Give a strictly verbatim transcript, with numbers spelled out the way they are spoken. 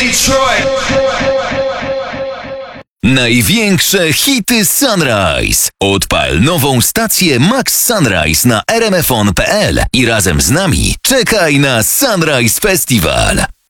Detroit. Największe hity Sunrise. Odpal nową stację Max Sunrise na r m f on kropka p l i razem z nami czekaj na Sunrise Festival.